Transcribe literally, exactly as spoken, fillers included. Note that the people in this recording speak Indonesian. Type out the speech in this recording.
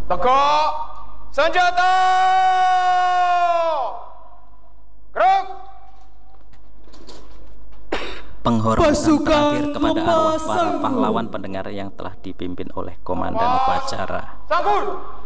Tegak senjata. Gerak. Penghormatan Pasukan terakhir kepada arwah para memasang pahlawan pendengar yang telah dipimpin oleh komandan upacara. Sangkur.